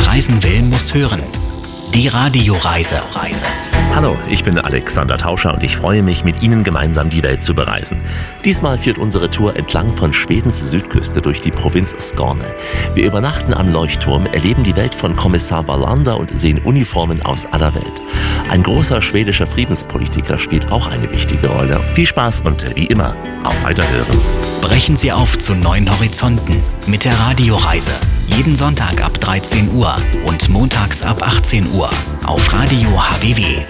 reisen will, muss hören. Die Radioreise. Hallo, ich bin Alexander Tauscher und ich freue mich, mit Ihnen gemeinsam die Welt zu bereisen. Diesmal führt unsere Tour entlang von Schwedens Südküste durch die Provinz Skåne. Wir übernachten am Leuchtturm, erleben die Welt von Kommissar Wallander und sehen Uniformen aus aller Welt. Ein großer schwedischer Friedenspolitiker spielt auch eine wichtige Rolle. Viel Spaß und wie immer, auf Weiterhören. Brechen Sie auf zu neuen Horizonten mit der Radioreise. Jeden Sonntag ab 13 Uhr und montags ab 18 Uhr auf Radio HBW.